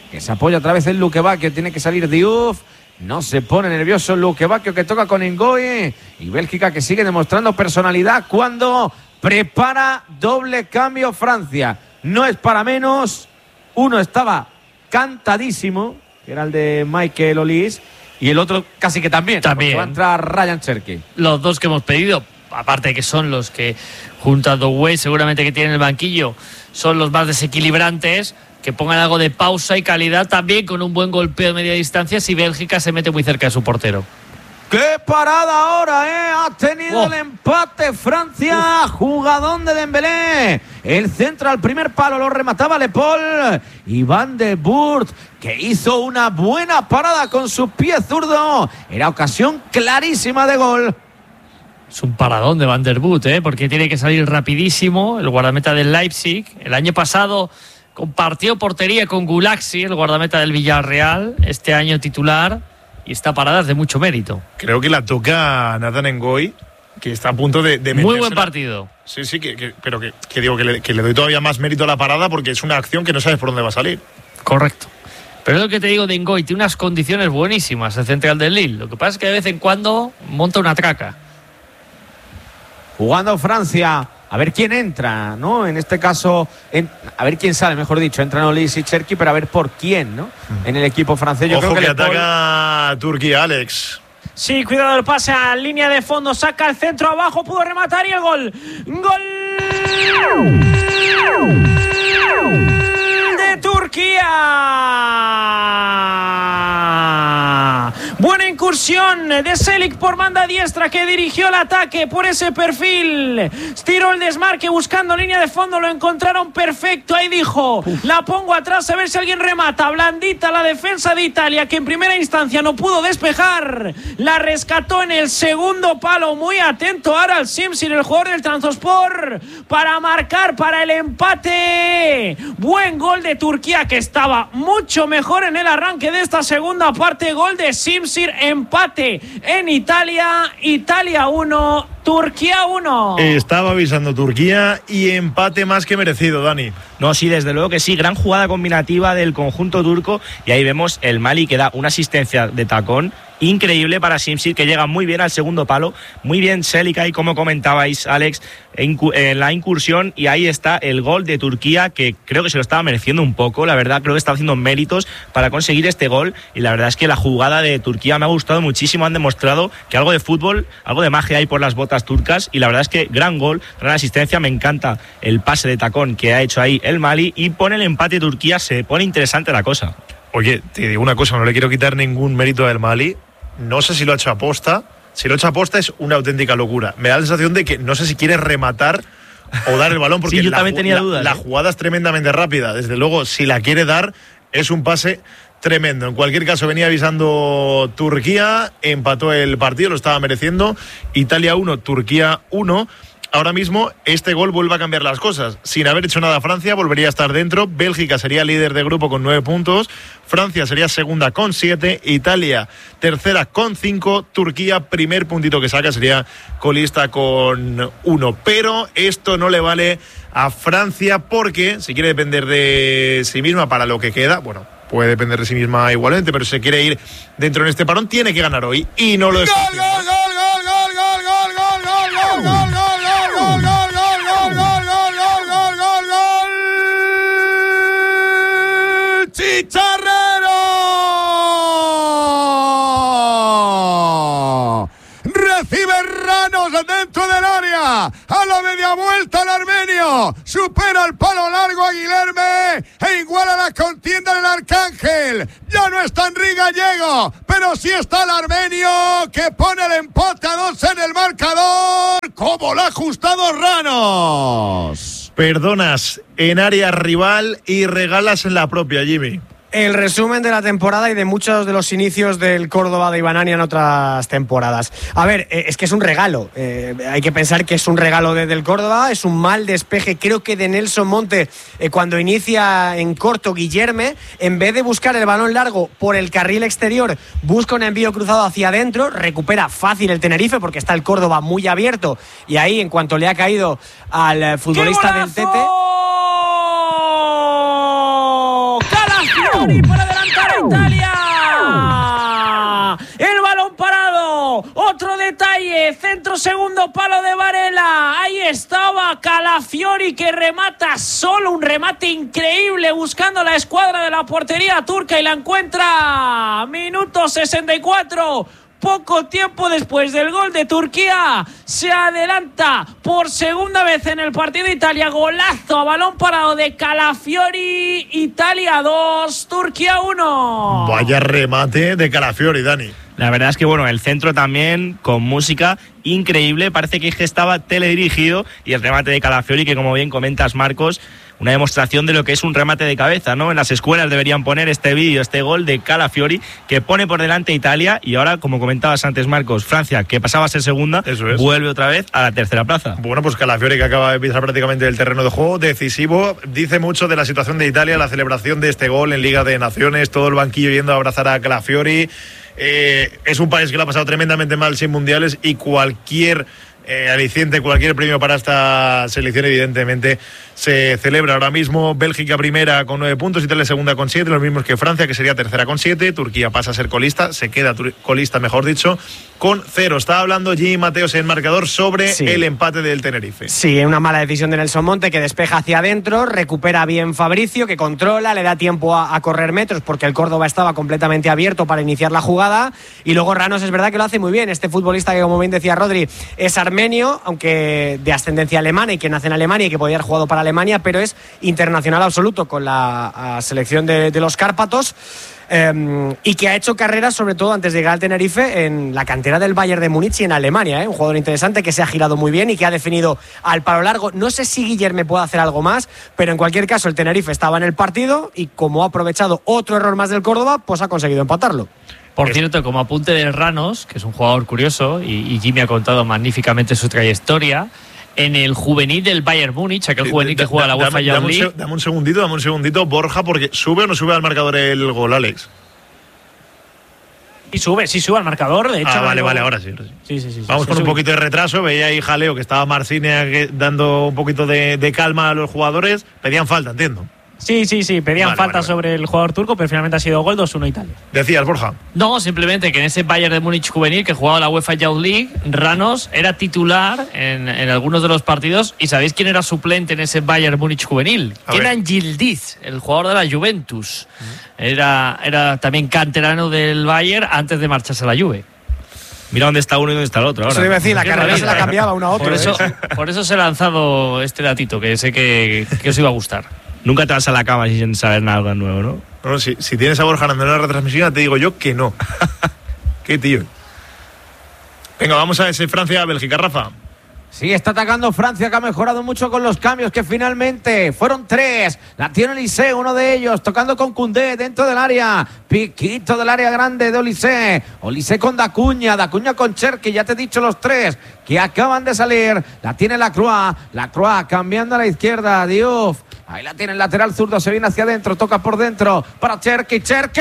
que se apoya otra vez en Luque Bacchio, tiene que salir Diouf. No se pone nervioso Luque Bacchio, que toca con Ngoe. Y Bélgica, que sigue demostrando personalidad cuando prepara doble cambio Francia. No es para menos. Uno estaba cantadísimo, que era el de Michael Olise, y el otro casi que también. También. Va a entrar Ryan Cherki. Los dos que hemos pedido, aparte de que son los que, junto a Doué, seguramente que tienen el banquillo, son los más desequilibrantes, que pongan algo de pausa y calidad también con un buen golpeo de media distancia si Bélgica se mete muy cerca de su portero. ¡Qué parada ahora, eh! Ha tenido oh. el empate Francia, Uf. jugadón de Dembélé. El centro al primer palo lo remataba Le Paul. Y Van de Boer, que hizo una buena parada con su pie zurdo. Era ocasión clarísima de gol. Es un paradón de Van der Boer, ¿eh? Porque tiene que salir rapidísimo. El guardameta del Leipzig. El año pasado compartió portería con Gulaxi, el guardameta del Villarreal. Este año titular. Y esta parada es de mucho mérito. Creo que la toca Nathan Ngoe, que está a punto de, de Muy buen partido. Sí, sí, que, que, pero que, que digo que le, que le doy todavía más mérito a la parada porque es una acción que no sabes por dónde va a salir. Correcto. Pero es lo que te digo de Ngoe, tiene unas condiciones buenísimas el central del Lille. Lo que pasa es que de vez en cuando monta una traca. Jugando Francia. A ver quién entra, ¿no? En este caso, en, a ver quién sale, mejor dicho. Entran Olise y Cherki, pero a ver por quién, ¿no? En el equipo francés. Yo Ojo creo que, que ataca Paul... Turquía, Alex. Sí, cuidado el pase a línea de fondo. Saca el centro abajo, pudo rematar y el gol. ¡Gol! De Turquía. Buena incursión de Selik por banda diestra, que dirigió el ataque por ese perfil. Tiró el desmarque buscando línea de fondo, lo encontraron perfecto. Ahí dijo, Uf. la pongo atrás a ver si alguien remata. Blandita la defensa de Italia, que en primera instancia no pudo despejar. La rescató en el segundo palo. Muy atento ahora al Simsir, el jugador del Trabzonspor, para marcar para el empate. Buen gol de Turquía, que estaba mucho mejor en el arranque de esta segunda parte. Gol de Simsir. Empate en Italia. Italia uno, Turquía uno. Estaba avisando Turquía y empate más que merecido, Dani. No, sí, desde luego que sí. Gran jugada combinativa del conjunto turco. Y ahí vemos el Mali, que da una asistencia de tacón increíble para Simsir, que llega muy bien al segundo palo. Muy bien Selik ahí, como comentabais, Alex, en, en la incursión. Y ahí está el gol de Turquía, que creo que se lo estaba mereciendo un poco. La verdad, creo que está haciendo méritos para conseguir este gol. Y la verdad es que la jugada de Turquía me ha gustado muchísimo. Han demostrado que algo de fútbol, algo de magia hay por las botas turcas. Y la verdad es que gran gol, gran asistencia. Me encanta el pase de tacón que ha hecho ahí el Mali. Y pone el empate Turquía. Se pone interesante la cosa. Oye, te digo una cosa, no le quiero quitar ningún mérito al Mali. No sé si lo ha hecho aposta. Si lo ha hecho aposta es una auténtica locura. Me da la sensación de que no sé si quiere rematar o dar el balón, porque sí, yo la, también tenía la, dudas, la ¿eh? jugada es tremendamente rápida. Desde luego, si la quiere dar, es un pase tremendo. En cualquier caso, venía avisando Turquía, empató el partido, lo estaba mereciendo. Italia uno, Turquía uno. Ahora mismo este gol vuelve a cambiar las cosas. Sin haber hecho nada Francia, volvería a estar dentro. Bélgica sería líder de grupo con nueve puntos. Francia sería segunda con siete. Italia tercera con cinco. Turquía, primer puntito que saca, sería colista con uno. Pero esto no le vale a Francia porque si quiere depender de sí misma para lo que queda, bueno, puede depender de sí misma igualmente, pero si se quiere ir dentro en este parón, tiene que ganar hoy. Y no lo está haciendo. ¡Gol, gol, gol, gol, gol, gol, gol, gol, gol, gol, gol, gol! ¡Chicharrero! Recibe Ranos dentro del área. A la media vuelta el armenio. Supera el palo largo a Guilherme e iguala la contienda del Arcángel. Ya no está Henry Gallego, pero sí está el armenio, que pone el empate a dos en el marcador. ¿Cómo lo ha ajustado Ranos? Perdonas en área rival y regalas en la propia, Jimmy. El resumen de la temporada y de muchos de los inicios del Córdoba de Ibanania en otras temporadas. A ver, eh, es que es un regalo. Eh, hay que pensar que es un regalo desde el Córdoba. Es un mal despeje, creo que de Nelson Monte, eh, cuando inicia en corto Guillerme. En vez de buscar el balón largo por el carril exterior, busca un envío cruzado hacia adentro. Recupera fácil el Tenerife porque está el Córdoba muy abierto. Y ahí, en cuanto le ha caído al futbolista del Tete... Calafiori para adelantar a Italia. El balón parado. Otro detalle. Centro segundo palo de Varela. Ahí estaba Calafiori que remata solo. Un remate increíble buscando la escuadra de la portería turca y la encuentra. Minuto sesenta y cuatro. Poco tiempo después del gol de Turquía, se adelanta por segunda vez en el partido Italia. Golazo a balón parado de Calafiori. Italia dos, Turquía uno. Vaya remate de Calafiori, Dani. La verdad es que, bueno, el centro también con música increíble. Parece que estaba teledirigido. Y el remate de Calafiori, que como bien comentas, Marcos, una demostración de lo que es un remate de cabeza, ¿no? En las escuelas deberían poner este vídeo, este gol de Calafiori, que pone por delante a Italia. Y ahora, como comentabas antes, Marcos, Francia, que pasaba a ser segunda, Eso es. vuelve otra vez a la tercera plaza. Bueno, pues Calafiori, que acaba de pisar prácticamente el terreno de juego, decisivo. Dice mucho de la situación de Italia, la celebración de este gol en Liga de Naciones, todo el banquillo yendo a abrazar a Calafiori. Eh, es un país que lo ha pasado tremendamente mal sin mundiales y cualquier eh, aliciente, cualquier premio para esta selección evidentemente se celebra ahora mismo. Bélgica primera con nueve puntos, Italia segunda con siete, los mismos que Francia, que sería tercera con siete. Turquía pasa a ser colista, se queda colista mejor dicho, con cero. Estaba hablando Jimmy Mateos en marcador sobre sí. el empate del Tenerife. Sí, una mala decisión de Nelson Monte, que despeja hacia adentro, recupera bien Fabricio, que controla, le da tiempo a, a correr metros porque el Córdoba estaba completamente abierto para iniciar la jugada, y luego Ranos es verdad que lo hace muy bien. Este futbolista que, como bien decía Rodri, es armenio, aunque de ascendencia alemana y que nace en Alemania y que podía haber jugado para Alemania, pero es internacional absoluto con la selección de, de los Cárpatos. Eh, y que ha hecho carrera sobre todo antes de llegar al Tenerife en la cantera del Bayern de Múnich y en Alemania, ¿eh? Un jugador interesante que se ha girado muy bien y que ha definido al palo largo. No sé si Guillerme puede hacer algo más, pero en cualquier caso el Tenerife estaba en el partido y como ha aprovechado otro error más del Córdoba, pues ha conseguido empatarlo. Por cierto, como apunte de Ranos, que es un jugador curioso y, y Jimmy ha contado magníficamente su trayectoria, en el juvenil del Bayern Múnich, aquel juvenil que juega la UEFA Youth League. Dame, dame un segundito, dame un segundito, Borja, porque ¿sube o no sube al marcador el gol, Alex? Sí sube, sí sube al marcador, de hecho. Ah, vale, vale, ahora sí. Ahora sí. Sí, sí, sí, Vamos sí, con sí, un sube. poquito de retraso, veía ahí jaleo que estaba Marcine dando un poquito de, de calma a los jugadores, pedían falta, entiendo. Sí, sí, sí, pedían vale, falta vale, vale. sobre el jugador turco, pero finalmente ha sido gol dos uno Italia. Decías, Borja. No, simplemente que en ese Bayern de Múnich juvenil que jugaba la UEFA Youth League, Ranos era titular en, en algunos de los partidos. ¿Y sabéis quién era suplente en ese Bayern Múnich juvenil? Kenan Yildiz, el jugador de la Juventus. Uh-huh. Era, era también canterano del Bayern antes de marcharse a la Juve. Mira dónde está uno y dónde está el otro. Ahora. Eso debe decir, la carrera se la cambiaba uno a otro. Por eso, ¿eh? por eso os he lanzado este datito, que sé que, que os iba a gustar. Nunca te vas a la cama sin saber nada nuevo, ¿no? No, si, si tienes a Borja en la retransmisión, te digo yo que no. Qué tío. Venga, vamos a ese Francia-Bélgica, Rafa. Sí, está atacando Francia, que ha mejorado mucho con los cambios, que finalmente fueron tres. La tiene Olise, uno de ellos, tocando con Koundé dentro del área. Piquito del área grande de Olise. Olise con Dacuña, Dacuña con Cherki, ya te he dicho los tres que acaban de salir. La tiene Lacroix, Lacroix cambiando a la izquierda, Diouf. Ahí la tiene el lateral zurdo, se viene hacia adentro, toca por dentro para Cherki, Cherki.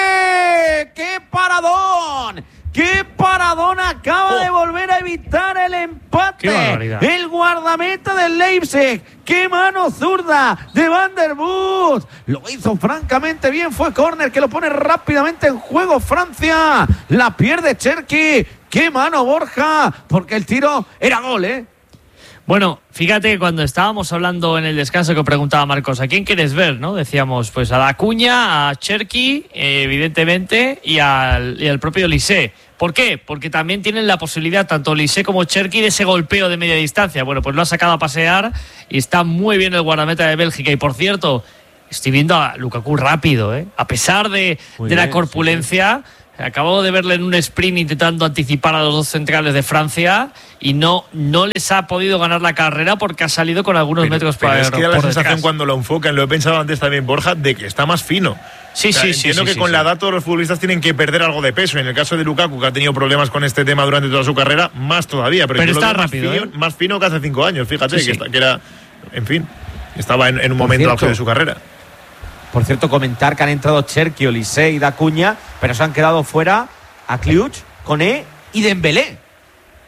¡Qué paradón! ¡Qué paradón! Acaba oh. de volver a evitar el empate. El guardameta del Leipzig. ¡Qué mano zurda de Van der Boot! Lo hizo francamente bien. Fue córner que lo pone rápidamente en juego Francia. La pierde Cherki. ¡Qué mano, Borja! Porque el tiro era gol, ¿eh? Bueno, fíjate que cuando estábamos hablando en el descanso que preguntaba Marcos, ¿a quién quieres ver? ¿No? Decíamos, pues a Dacuña, a Cherki, eh, evidentemente, y al, y al propio Olise. ¿Por qué? Porque también tienen la posibilidad, tanto Olise como Cherki, de ese golpeo de media distancia. Bueno, pues lo ha sacado a pasear y está muy bien el guardameta de Bélgica. Y por cierto, estoy viendo a Lukaku rápido, ¿eh? A pesar de, de bien, la corpulencia. Sí, sí. Acabo de verle en un sprint intentando anticipar a los dos centrales de Francia y no, no les ha podido ganar la carrera porque ha salido con algunos pero, metros pero para es que da la por sensación detrás. Cuando lo enfocan, lo he pensado antes también, Borja, de que está más fino. Sí, o sea, sí, entiendo sí. que sí, con sí, la sí. edad todos los futbolistas tienen que perder algo de peso. En el caso de Lukaku, que ha tenido problemas con este tema durante toda su carrera, más todavía. Pero, pero yo está lo veo rápido, más fino, ¿eh? más fino que hace cinco años, fíjate, Sí, que, sí. Está, que era, en fin, estaba en, en un Por momento cierto, álgido de su carrera. Por cierto, comentar que han entrado Cherki, Olise y Dacuña, pero se han quedado fuera a Kliuch, Koné y Dembélé.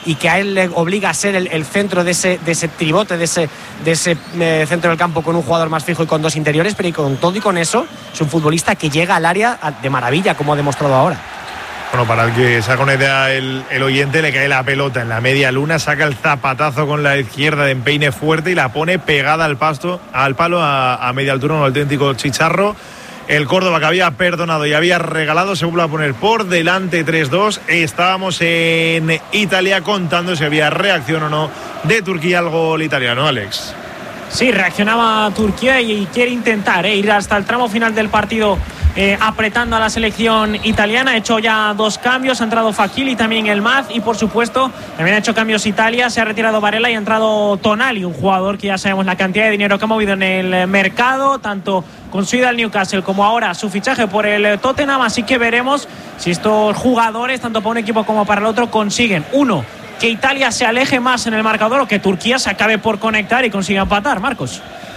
y que a él le obliga a ser el, el centro de ese, de ese tribote, de ese, de ese eh, centro del campo con un jugador más fijo y con dos interiores, pero y con todo y con eso es un futbolista que llega al área de maravilla, como ha demostrado ahora. Bueno, para el que se haga una idea el, el oyente, le cae la pelota en la media luna, saca el zapatazo con la izquierda de empeine fuerte y la pone pegada al pasto, al palo a, a media altura, un auténtico chicharro. El Córdoba, que había perdonado y había regalado, se vuelve a poner por delante tres dos. Estábamos en Italia contando si había reacción o no de Turquía al gol italiano, Alex. Sí, reaccionaba Turquía y quiere intentar eh, ir hasta el tramo final del partido eh, apretando a la selección italiana. Ha hecho ya dos cambios, ha entrado Fakili, también el Maz, y por supuesto también ha hecho cambios Italia. Se ha retirado Varela y ha entrado Tonali, un jugador que ya sabemos la cantidad de dinero que ha movido en el mercado, tanto con su ida al Newcastle como ahora su fichaje por el Tottenham. Así que veremos si estos jugadores, tanto para un equipo como para el otro, consiguen, uno, que Italia se aleje más en el marcador, o que Turquía se acabe por conectar y consiga empatar. Marcos.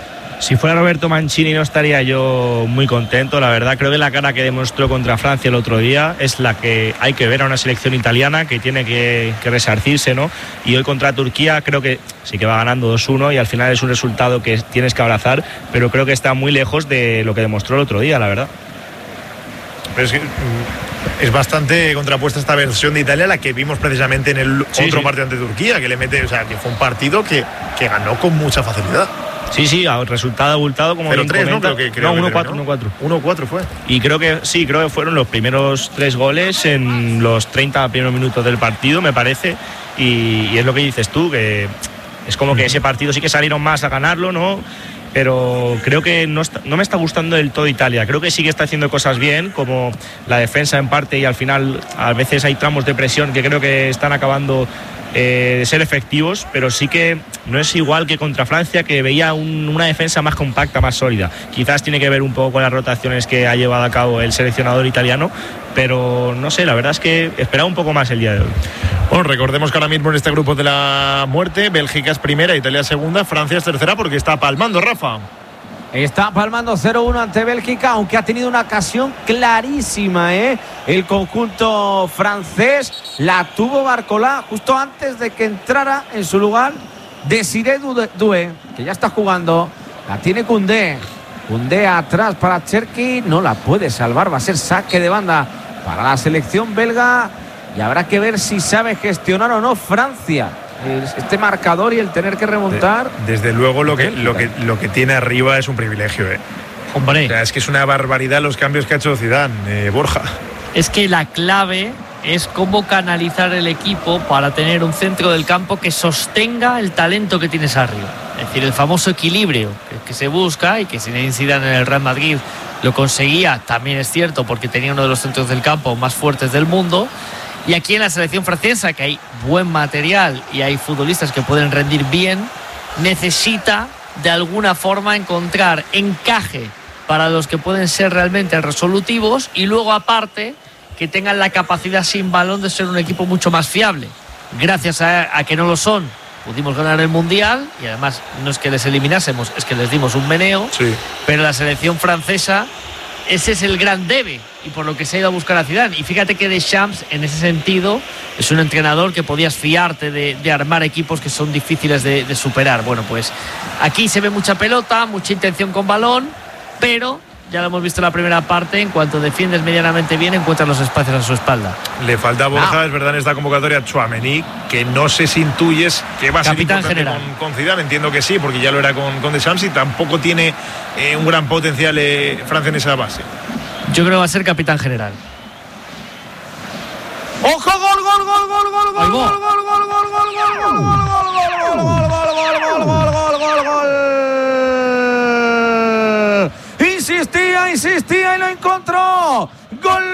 Si fuera Roberto Mancini no estaría yo muy contento, la verdad. Creo que la cara que demostró contra Francia el otro día es la que hay que ver a una selección italiana que tiene que, que resarcirse, ¿no? Y hoy contra Turquía creo que sí que va ganando dos uno y al final es un resultado que tienes que abrazar, pero creo que está muy lejos de lo que demostró el otro día, la verdad. Pero es que es bastante contrapuesta esta versión de Italia a la que vimos precisamente en el sí, otro sí. partido ante Turquía, que le mete, o sea, que fue un partido que, que ganó con mucha facilidad. Sí, sí, resultado abultado, como pero bien tres, comenta. ¿no? Creo que, creo no, uno cuatro, uno cuatro. uno cuatro fue. Y creo que sí, creo que fueron los primeros tres goles en los treinta primeros minutos del partido, me parece. Y, y es lo que dices tú, que es como que ese partido sí que salieron más a ganarlo, ¿no? Pero creo que no, está, no me está gustando del todo Italia. Creo que sí que está haciendo cosas bien, como la defensa en parte, y al final a veces hay tramos de presión que creo que están acabando eh, de ser efectivos, pero sí que no es igual que contra Francia, que veía un, una defensa más compacta, más sólida. Quizás tiene que ver un poco con las rotaciones que ha llevado a cabo el seleccionador italiano, pero no sé, la verdad es que esperaba un poco más el día de hoy. Bueno, recordemos que ahora mismo en este grupo de la muerte, Bélgica es primera, Italia segunda, Francia es tercera, porque está palmando, Rafa. Está palmando cero uno ante Bélgica, aunque ha tenido una ocasión clarísima, ¿eh? El conjunto francés la tuvo Barcola justo antes de que entrara en su lugar Desiré Doué, que ya está jugando. La tiene Koundé. Koundé atrás para Cherki, no la puede salvar, va a ser saque de banda para la selección belga. Y habrá que ver si sabe gestionar o no Francia este marcador y el tener que remontar. De, desde luego lo que, lo, que, lo que tiene arriba es un privilegio, ¿eh? Hombre. O sea, es que es una barbaridad los cambios que ha hecho Zidane, eh, Borja. Es que la clave es cómo canalizar el equipo para tener un centro del campo que sostenga el talento que tienes arriba. Es decir, el famoso equilibrio que, que se busca, y que Zinedine Zidane en el Real Madrid lo conseguía, también es cierto, porque tenía uno de los centros del campo más fuertes del mundo. Y aquí en la selección francesa, que hay buen material y hay futbolistas que pueden rendir bien, necesita de alguna forma encontrar encaje para los que pueden ser realmente resolutivos, y luego aparte que tengan la capacidad sin balón de ser un equipo mucho más fiable. Gracias a, a que no lo son, pudimos ganar el Mundial, y además no es que les eliminásemos, es que les dimos un meneo. Sí. Pero la selección francesa, ese es el gran debe, y por lo que se ha ido a buscar a Zidane. Y fíjate que Deschamps, en ese sentido, es un entrenador que podías fiarte de, de armar equipos que son difíciles de, de superar. Bueno, pues aquí se ve mucha pelota, mucha intención con balón, pero ya lo hemos visto en la primera parte, en cuanto defiendes medianamente bien, encuentras los espacios a su espalda. Le falta a Borja, ah. es verdad, en esta convocatoria Tchouaméni, que no sé si intuyes que va a ser Capitán importante general. con, con Zidane. Entiendo que sí, porque ya lo era con, con Deschamps, y tampoco tiene eh, un gran potencial eh, Francia en esa base. Yo creo que va a ser capitán general. ¡Ojo, gol, gol, gol, gol, gol, gol, gol, gol, gol, gol, gol, gol, gol, gol, gol, gol! Insistía, insistía y lo encontró. ¡Gol!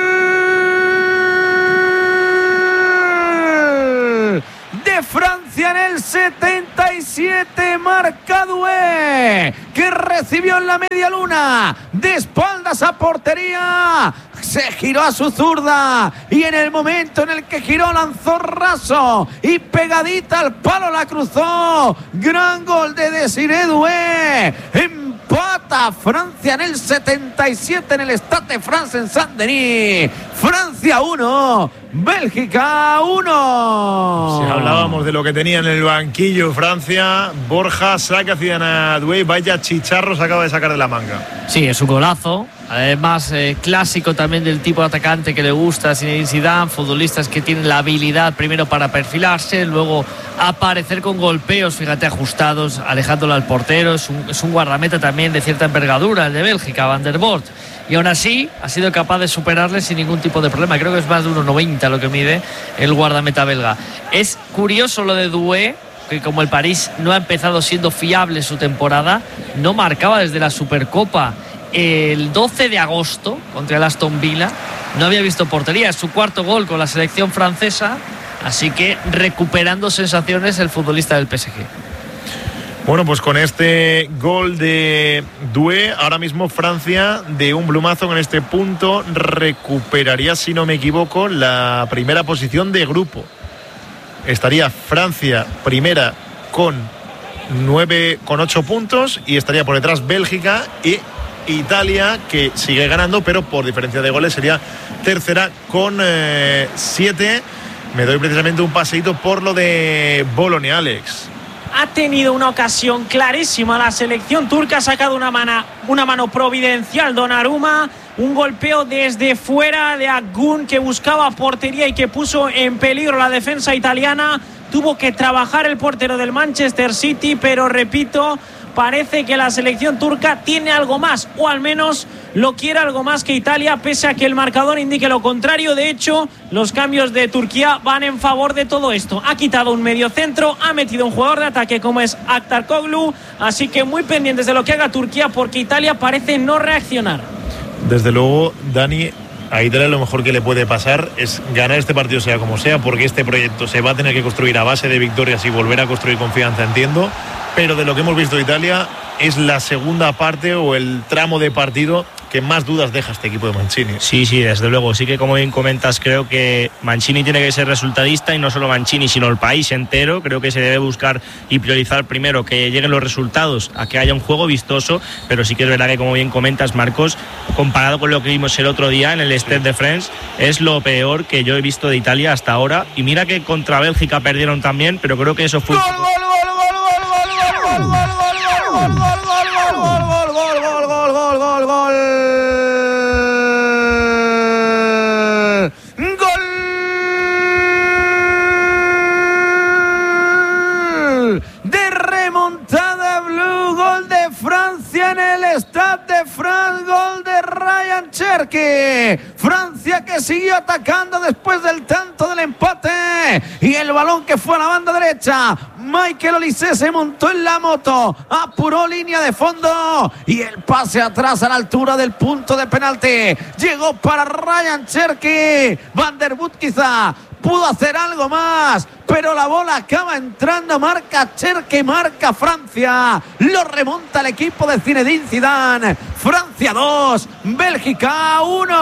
De Francia en el setenta y siete, marca Doué, que recibió en la media luna, de espaldas a portería, se giró a su zurda, y en el momento en el que giró lanzó raso y pegadita al palo la cruzó. Gran gol de Desiré Doué. Empata Francia en el setenta y siete en el Stade de France en Saint-Denis. Francia uno, Bélgica uno. Se Hablábamos de lo que tenía en el banquillo Francia. Borja saca a Zidane Doué. Vaya chicharro se acaba de sacar de la manga. Sí, es un golazo. Además, eh, clásico también del tipo de atacante que le gusta a Zinedine Zidane. Futbolistas que tienen la habilidad primero para perfilarse, luego aparecer con golpeos, fíjate, ajustados, alejándolo al portero. Es un, es un guardameta también de cierta envergadura, el de Bélgica, Van der Voort. Y aún así ha sido capaz de superarle sin ningún tipo de problema. Creo que es más de uno noventa lo que mide el guardameta belga. Es curioso lo de Doué, que como el París no ha empezado siendo fiable su temporada, no marcaba desde la Supercopa el doce de agosto contra el Aston Villa, no había visto portería, es su cuarto gol con la selección francesa, así que recuperando sensaciones el futbolista del P S G. Bueno, pues con este gol de Doué, ahora mismo Francia de un plumazo con este punto recuperaría, si no me equivoco, la primera posición de grupo. Estaría Francia primera con nueve, con ocho puntos, y estaría por detrás Bélgica y Italia, que sigue ganando, pero por diferencia de goles sería tercera con eh, siete. Me doy precisamente un paseíto por lo de Bolonia, Alex. Ha tenido una ocasión clarísima la selección turca, ha sacado una mano, una mano providencial Donnarumma, un golpeo desde fuera de Akgun que buscaba portería y que puso en peligro la defensa italiana. Tuvo que trabajar el portero del Manchester City, pero repito, parece que la selección turca tiene algo más, o al menos lo quiere algo más que Italia, pese a que el marcador indique lo contrario. De hecho, los cambios de Turquía van en favor de todo esto. Ha quitado un mediocentro, ha metido un jugador de ataque como es Aktarkoglu, así que muy pendientes de lo que haga Turquía, porque Italia parece no reaccionar. Desde luego, Dani, a Italia lo mejor que le puede pasar es ganar este partido sea como sea, porque este proyecto se va a tener que construir a base de victorias y volver a construir confianza, entiendo. Pero de lo que hemos visto de Italia es la segunda parte o el tramo de partido que más dudas deja este equipo de Mancini. Sí, sí, desde luego. Sí que, como bien comentas, creo que Mancini tiene que ser resultadista, y no solo Mancini, sino el país entero. Creo que se debe buscar y priorizar primero que lleguen los resultados, a que haya un juego vistoso, pero sí que es verdad que, como bien comentas, Marcos, comparado con lo que vimos el otro día en el Stade de France, es lo peor que yo he visto de Italia hasta ahora. Y mira que contra Bélgica perdieron también, pero creo que eso fue... ¡Gol, gol, gol, gol, gol, gol, gol, gol, gol, gol, Stade de France, gol de Ryan Cherki. Francia que siguió atacando después del tanto del empate, y el balón que fue a la banda derecha. Michael Olise se montó en la moto, apuró línea de fondo, y el pase atrás a la altura del punto de penalti llegó para Ryan Cherki. Van der Voort quizá pudo hacer algo más, pero la bola acaba entrando, marca Cherki, marca Francia, lo remonta el equipo de Zinedine Zidane. Francia dos, Bélgica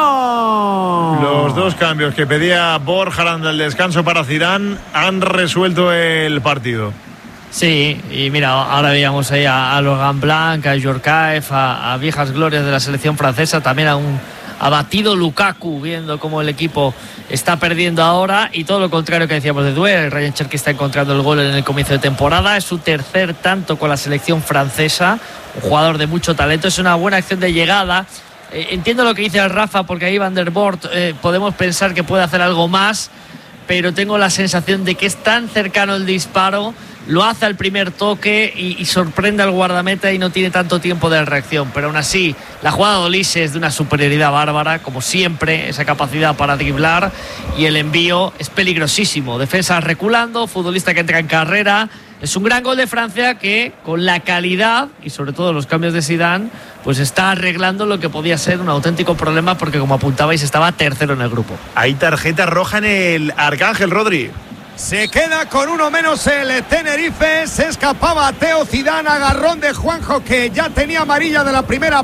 uno. Los dos cambios que pedía Borja durante el descanso para Zidane han resuelto el partido. Sí, y mira, ahora veíamos ahí a, a Laurent Blanc, a Djorkaeff, a, a viejas glorias de la selección francesa, también a un abatido Lukaku, viendo cómo el equipo está perdiendo ahora, y todo lo contrario que decíamos de Doué. Ryan Cherki está encontrando el gol en el comienzo de temporada, es su tercer tanto con la selección francesa, un jugador de mucho talento, es una buena acción de llegada. Eh, entiendo lo que dice el Rafa, porque ahí Van der Voort eh, podemos pensar que puede hacer algo más, pero tengo la sensación de que es tan cercano el disparo, lo hace al primer toque y, y sorprende al guardameta y no tiene tanto tiempo de reacción. Pero aún así, la jugada de Olise es de una superioridad bárbara, como siempre, esa capacidad para driblar, y el envío es peligrosísimo. Defensa reculando, futbolista que entra en carrera. Es un gran gol de Francia que, con la calidad y sobre todo los cambios de Zidane, pues está arreglando lo que podía ser un auténtico problema, porque, como apuntabais, estaba tercero en el grupo. Hay tarjeta roja en el Arcángel, Rodri. Se queda con uno menos el Tenerife. Se escapaba Teo Zidane, agarrón de Juanjo, que ya tenía amarilla de la primera